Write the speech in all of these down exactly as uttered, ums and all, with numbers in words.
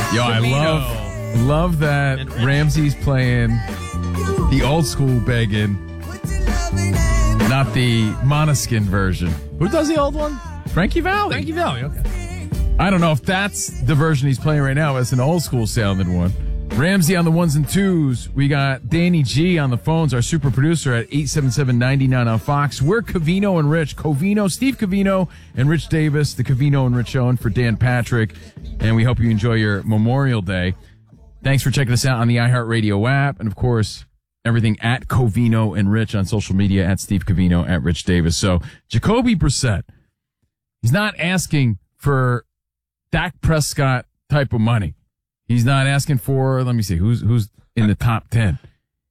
Yo, I love love that Ramsey's playing the old school begging, not the Måneskin version. Who does the old one? Frankie Valli. Frankie Valli, okay. I don't know if that's the version he's playing right now. It's an old school sounding one. Ramsey on the ones and twos. We got Danny G on the phones, our super producer at eight seven seven, nine nine on Fox. We're Covino and Rich. Covino, Steve Covino and Rich Davis, the Covino and Rich Show, and for Dan Patrick. And we hope you enjoy your Memorial Day. Thanks for checking us out on the iHeartRadio app. And, of course, everything at Covino and Rich on social media, at Steve Covino, at Rich Davis. So, Jacoby Brissett, he's not asking for Dak Prescott type of money. He's not asking for, let me see, who's who's in the top ten.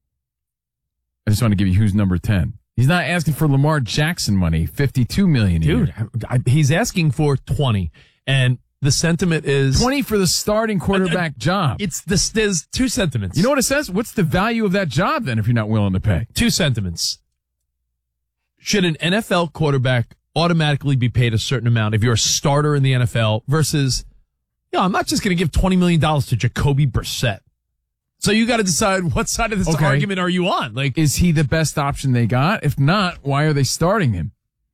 I just want to give you who's number ten. He's not asking for Lamar Jackson money, fifty-two million dollars. Dude, I, he's asking for twenty. And the sentiment is twenty for the starting quarterback uh, job. It's this, there's two sentiments. You know what it says? What's the value of that job then if you're not willing to pay? Two sentiments. Should an N F L quarterback automatically be paid a certain amount if you're a starter in the N F L versus, yeah, I'm not just going to give twenty million dollars to Jacoby Brissett. So you got to decide what side of this okay. argument are you on? Like, is he the best option they got? If not, why are they starting him?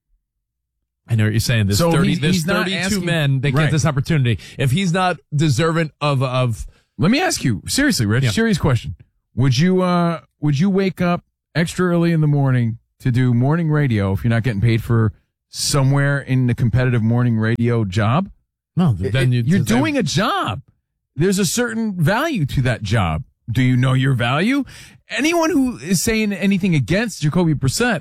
I know what you're saying. There's so thirty, he's, there's he's thirty-two asking, men that right. get this opportunity. If he's not deserving of, of, let me ask you seriously, Rich, yeah. serious question. Would you, uh, would you wake up extra early in the morning to do morning radio if you're not getting paid for somewhere in the competitive morning radio job? No, then you, you're doing then, a job. There's a certain value to that job. Do you know your value? Anyone who is saying anything against Jacoby Brissett,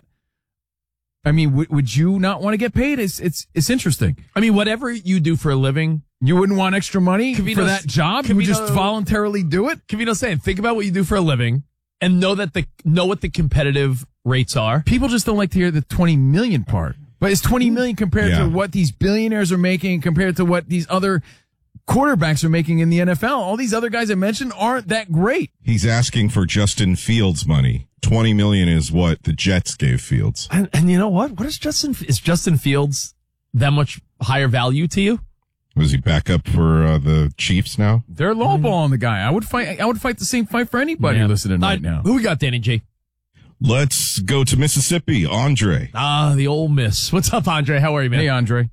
I mean, w- would you not want to get paid? It's it's it's interesting. I mean, whatever you do for a living, you wouldn't want extra money Covino's, for that job. Covino, you would just voluntarily do it. Covino's saying, think about what you do for a living and know that the know what the competitive rates are. People just don't like to hear the twenty million part. But it's twenty million compared yeah. to what these billionaires are making, compared to what these other quarterbacks are making in the N F L. All these other guys I mentioned aren't that great. He's asking for Justin Fields money. twenty million is what the Jets gave Fields. And, and you know what? What is Justin? Is Justin Fields that much higher value to you? Was he back up for uh, the Chiefs now? They're lowballing the guy. I would fight. I would fight the same fight for anybody yeah. listening right, right now. Who we got, Danny G? Let's go to Mississippi. Andre. Ah, the Ole Miss. What's up, Andre? How are you, man? Hey, Andre.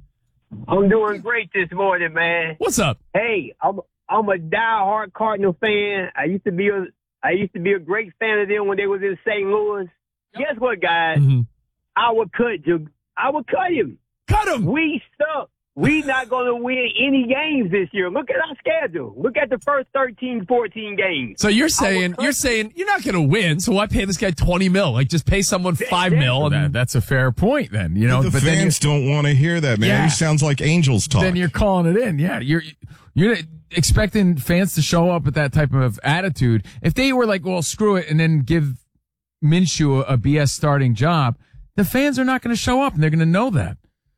I'm doing great this morning, man. What's up? Hey, I'm I'm a diehard Cardinal fan. I used to be a I used to be a great fan of them when they was in Saint Louis. Yep. Guess what, guys? Mm-hmm. I would cut you. I would cut him. Cut him. We stuck. We not going to win any games this year. Look at our schedule. Look at the first thirteen, fourteen games. So you're saying you're saying you're not going to win. So why pay this guy twenty mil? Like just pay someone five mil. And that, that's a fair point. Then you know the but fans don't want to hear that, man. Yeah. He sounds like Angels talk. Then you're calling it in. Yeah, you're you're expecting fans to show up with that type of attitude. If they were like, well, screw it, and then give Minshew a, a B S starting job, the fans are not going to show up, and they're going to know that.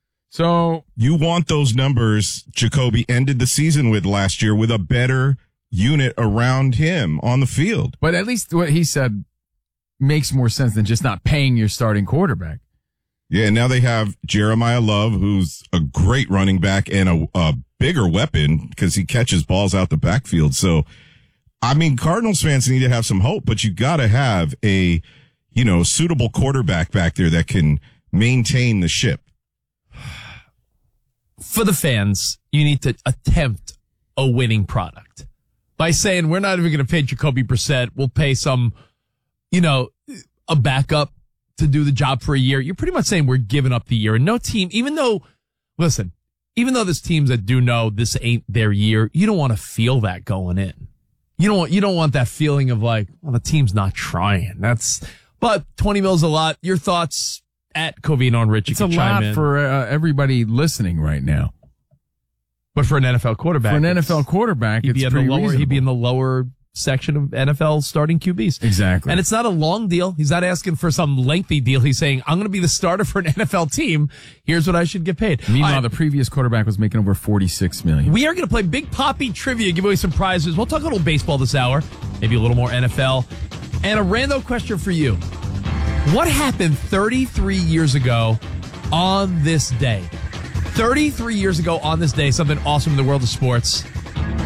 So you want those numbers Jacoby ended the season with last year with a better unit around him on the field. But at least what he said makes more sense than just not paying your starting quarterback. Yeah, and now they have Jeremiah Love, who's a great running back and a, a bigger weapon because he catches balls out the backfield. So, I mean, Cardinals fans need to have some hope, but you got to have a, you know, suitable quarterback back there that can maintain the ship. For the fans, you need to attempt a winning product by saying we're not even going to pay Jacoby Brissett. We'll pay some, you know, a backup to do the job for a year. You're pretty much saying we're giving up the year. And no team, even though, listen, even though there's teams that do know this ain't their year, you don't want to feel that going in. You don't want, you don't want that feeling of like, well, the team's not trying. That's, but twenty mil's a lot. Your thoughts? At Covino and Rich, it's a lot in. for uh, everybody listening right now. But for an N F L quarterback, for an N F L quarterback, he'd it's be in pretty the lower. reasonable. He'd be in the lower section of N F L starting Q Bs. Exactly, and it's not a long deal. He's not asking for some lengthy deal. He's saying, "I'm going to be the starter for an N F L team. Here's what I should get paid." Meanwhile, right. the previous quarterback was making over forty-six million dollars. We are going to play Big Poppy Trivia, give away some prizes. We'll talk a little baseball this hour, maybe a little more N F L, and a random question for you. What happened thirty-three years ago on this day? thirty-three years ago on this day, something awesome in the world of sports.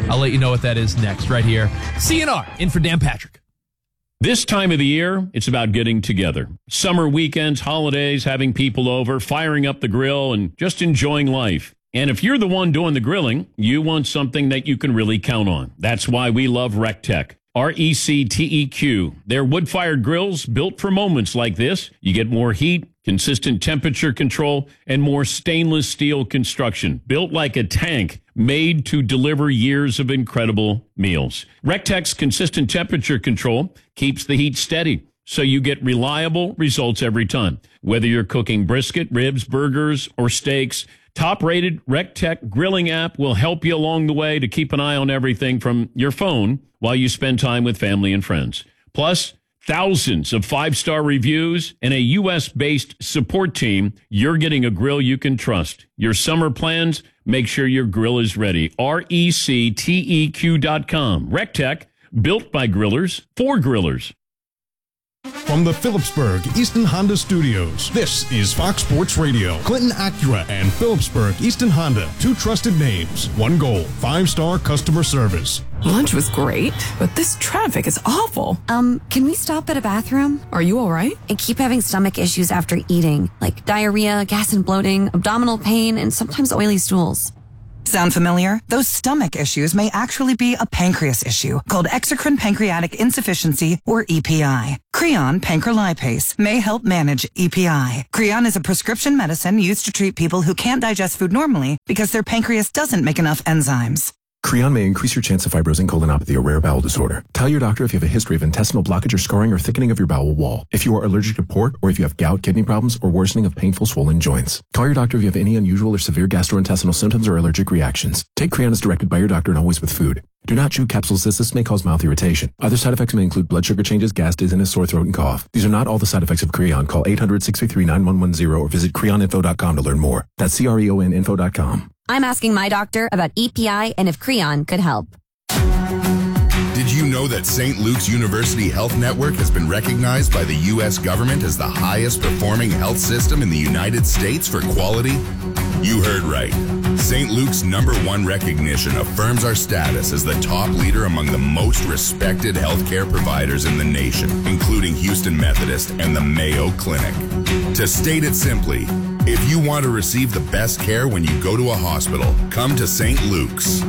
I'll let you know what that is next, right here. C N R, in for Dan Patrick. This time of the year, it's about getting together. Summer weekends, holidays, having people over, firing up the grill, and just enjoying life. And if you're the one doing the grilling, you want something that you can really count on. That's why we love RecTech. R E C T E Q. They're wood-fired grills built for moments like this. You get more heat, consistent temperature control, and more stainless steel construction. Built like a tank, made to deliver years of incredible meals. RecTech's consistent temperature control keeps the heat steady, so you get reliable results every time. Whether you're cooking brisket, ribs, burgers, or steaks, top-rated RecTech grilling app will help you along the way to keep an eye on everything from your phone while you spend time with family and friends. Plus, thousands of five-star reviews and a U S-based support team. You're getting a grill you can trust. Your summer plans, make sure your grill is ready. R E C T E Q dot com. RecTech, built by grillers for grillers. From the Phillipsburg Easton Honda Studios, this is Fox Sports Radio. Clinton Acura and Phillipsburg Easton Honda, two trusted names, one goal, five-star customer service. Lunch was great, but this traffic is awful. Um, can we stop at a bathroom? Are you all right? I keep having stomach issues after eating, like diarrhea, gas and bloating, abdominal pain, and sometimes oily stools. Sound familiar? Those stomach issues may actually be a pancreas issue called exocrine pancreatic insufficiency, or E P I. Creon pancrelipase may help manage E P I. Creon is a prescription medicine used to treat people who can't digest food normally because their pancreas doesn't make enough enzymes. Creon may increase your chance of fibrosing colonopathy, a rare bowel disorder. Tell your doctor if you have a history of intestinal blockage or scarring or thickening of your bowel wall, if you are allergic to pork, or if you have gout, kidney problems, or worsening of painful swollen joints. Call your doctor if you have any unusual or severe gastrointestinal symptoms or allergic reactions. Take Creon as directed by your doctor and always with food. Do not chew capsules as this may cause mouth irritation. Other side effects may include blood sugar changes, gas, dizziness, sore throat, and cough. These are not all the side effects of Creon. Call eight hundred, six three three, nine one one zero or visit creon info dot com to learn more. That's C R E O N info dot com. I'm asking my doctor about E P I and if Creon could help. Did you know that Saint Luke's University Health Network has been recognized by the U S government as the highest performing health system in the United States for quality? You heard right. Saint Luke's number one recognition affirms our status as the top leader among the most respected healthcare providers in the nation, including Houston Methodist and the Mayo Clinic. To state it simply, if you want to receive the best care when you go to a hospital, come to Saint Luke's.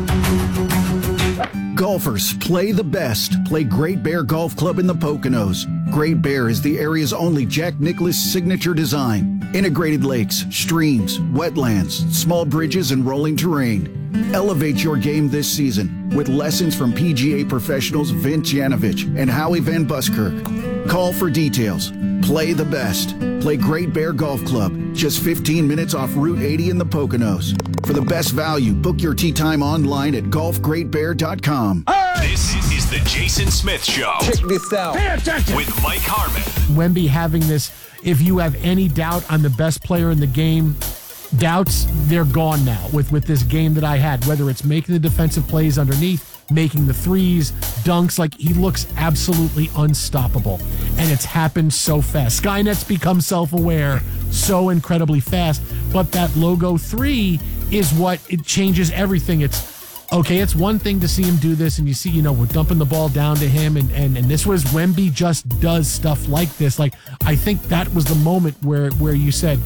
Golfers, play the best. Play Great Bear Golf Club in the Poconos. Great Bear is the area's only Jack Nicklaus signature design. Integrated lakes, streams, wetlands, small bridges, and rolling terrain. Elevate your game this season with lessons from P G A professionals Vince Janovich and Howie Van Buskirk. Call for details. Play the best. Play Great Bear Golf Club, just fifteen minutes off Route eighty in the Poconos. For the best value, book your tee time online at golf great bear dot com. This is the Jason Smith Show. Check this out. Pay attention. With Mike Harmon. Wemby having this, if you have any doubt on the best player in the game, doubts, they're gone now with, with this game that I had, whether it's making the defensive plays underneath, making the threes, dunks, like he looks absolutely unstoppable. And it's happened so fast. Skynet's become self-aware so incredibly fast, but that logo three is what it changes everything. It's okay, it's one thing to see him do this and you see, you know, we're dumping the ball down to him and, and, and this was Wemby just does stuff like this. Like, I think that was the moment where, where you said,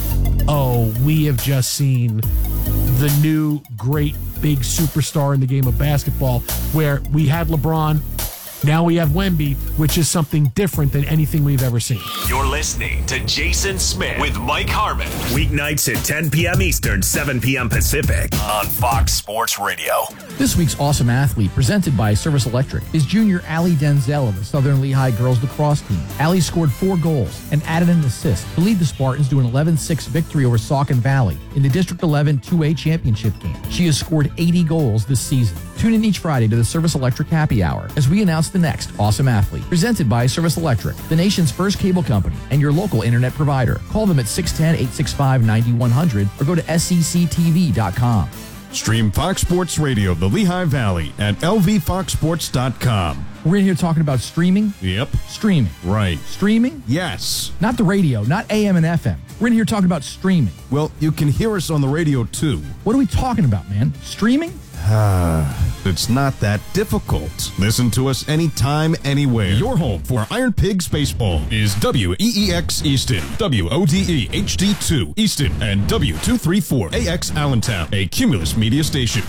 oh, we have just seen the new great big superstar in the game of basketball, where we had LeBron, now we have Wemby, which is something different than anything we've ever seen. You're listening to Jason Smith with Mike Harmon. Weeknights at ten p.m. Eastern, seven p.m. Pacific on Fox Sports Radio. This week's Awesome Athlete, presented by Service Electric, is junior Allie Denzel of the Southern Lehigh girls lacrosse team. Allie scored four goals and added an assist to lead the Spartans to an eleven six victory over Saucon Valley in the District eleven two A championship game. She has scored eighty goals this season. Tune in each Friday to the Service Electric Happy Hour as we announce the next Awesome Athlete, presented by Service Electric, the nation's first cable company and your local internet provider. Call them at six one zero, eight six five, nine one zero zero or go to S E C T V dot com. Stream Fox Sports Radio, the Lehigh Valley at L V fox sports dot com. We're in here talking about streaming. Yep. Streaming. Right. Streaming? Yes. Not the radio, not A M and F M. We're in here talking about streaming. Well, you can hear us on the radio too. What are we talking about, man? Streaming? It's not that difficult. Listen to us anytime, anywhere. Your home for Iron Pigs Baseball is W E E X Easton, W O D E H D two Easton, and W two thirty-four A X Allentown, a Cumulus media station.